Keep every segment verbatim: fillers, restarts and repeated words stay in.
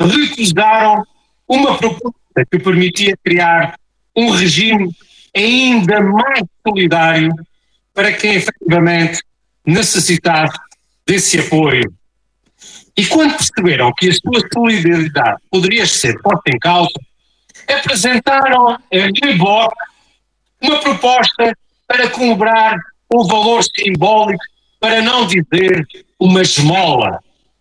recusaram uma proposta que permitia criar um regime ainda mais solidário para quem efetivamente necessitasse desse apoio. E quando perceberam que a sua solidariedade poderia ser posta em causa, apresentaram a reboque uma proposta para cobrar um valor simbólico, para não dizer uma esmola.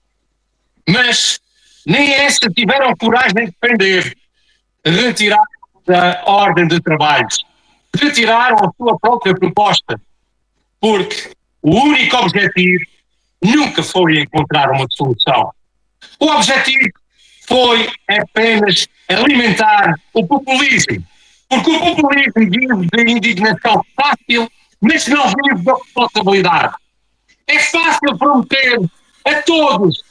Mas nem essa tiveram coragem de defender. Retiraram da ordem de trabalhos. Retiraram a sua própria proposta. Porque o único objetivo nunca foi encontrar uma solução. O objetivo foi apenas alimentar o populismo. Porque o populismo vive de indignação fácil, mas não vive da responsabilidade. É fácil prometer a todos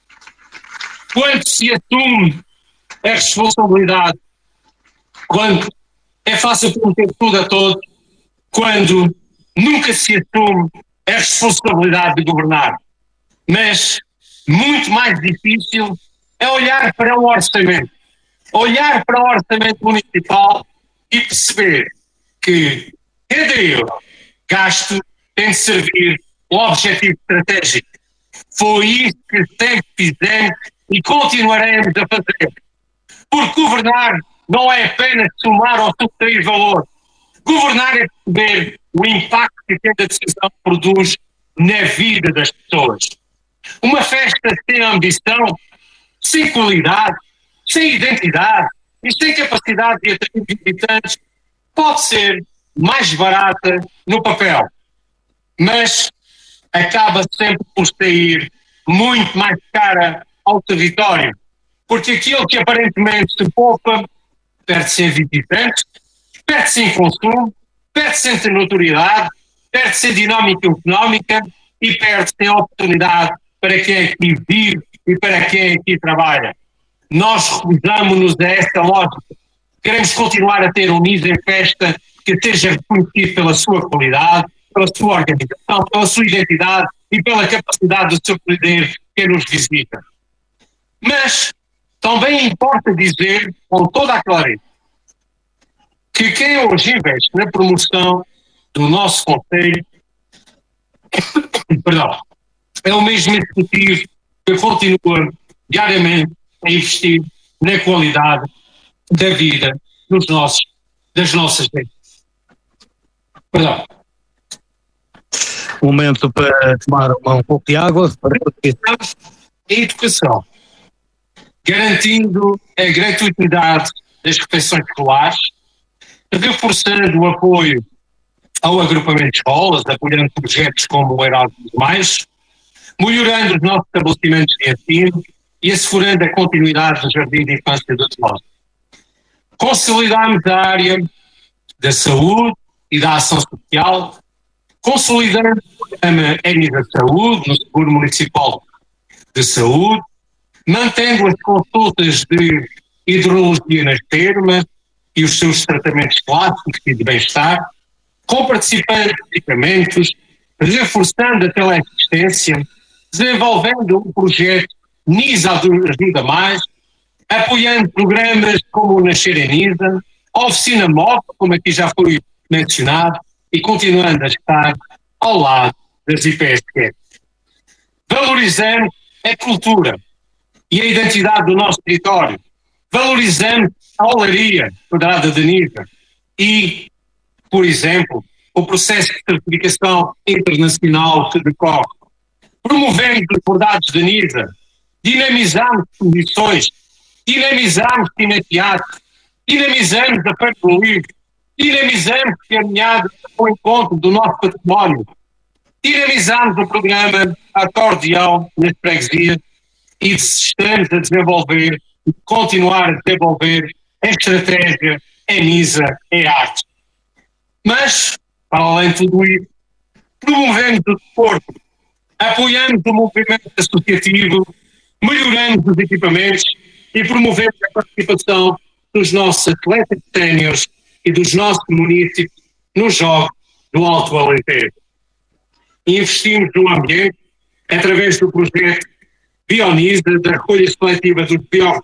quando se assume a responsabilidade, quando é fácil prometer tudo a todos, quando nunca se assume a responsabilidade de governar. Mas muito mais difícil é olhar para o orçamento, olhar para o orçamento municipal e perceber que cada euro gasto tem de servir um objetivo estratégico. Foi isso que sempre fizemos e continuaremos a fazer. Porque governar não é apenas somar ou subtrair valor. Governar é perceber o impacto que cada decisão produz na vida das pessoas. Uma festa sem ambição, sem qualidade, sem identidade e sem capacidade de atrair visitantes pode ser mais barata no papel, mas acaba sempre por sair muito mais cara ao território, porque aquilo que aparentemente se poupa perde-se em visitantes, perde-se em consumo, perde-se em notoriedade, perde-se em dinâmica económica e perde-se em oportunidade para quem aqui vive e para quem aqui trabalha. Nós recusamos-nos a esta lógica. Queremos continuar a ter um Nisa em Festa que seja reconhecido pela sua qualidade, pela sua organização, pela sua identidade e pela capacidade do seu poder que nos visita. Mas também importa dizer, com toda a clareza, que quem hoje investe na promoção do nosso concelho perdão, é o mesmo executivo que continua diariamente a investir na qualidade da vida dos nossos, das nossas vidas. Perdão. Um momento para tomar um pouco de água. Para... A educação, garantindo a gratuidade das refeições escolares, reforçando o apoio ao agrupamento de escolas, apoiando projetos como o Erasmus mais, melhorando os nossos estabelecimentos de ensino e assegurando a continuidade do Jardim de Infância dos nossos. Consolidamos a área da saúde e da ação social, consolidando o programa N da Saúde no Seguro Municipal de Saúde, mantendo as consultas de hidrologia nas termas e os seus tratamentos clássicos e de bem-estar, com participantes de medicamentos, reforçando a teleassistência, desenvolvendo um projeto Nisa Ajuda Mais, apoiando programas como o Nascer em Nisa, a Oficina Móvel, como aqui já foi mencionado, e continuando a estar ao lado das I P S Q. Valorizando a cultura e a identidade do nosso território, valorizando a olaria quadrada de Nisa e, por exemplo, o processo de certificação internacional que decorre, promovendo os bordados de Nisa, dinamizamos exposições, dinamizamos cineteatros, dinamizamos a Feira do Livro, dinamizamos caminhadas ao encontro do nosso património, dinamizamos o programa Acordeão nas freguesias e estamos a desenvolver e continuar a desenvolver a estratégia em Nisa em arte. Mas, para além de tudo isso, promovemos o desporto, apoiamos o movimento associativo, melhoramos os equipamentos e promovemos a participação dos nossos atletas séniores e dos nossos munícipes nos Jogos do Alto Alentejo. Investimos no ambiente através do projeto Bionisa, da recolha seletiva dos biógrafos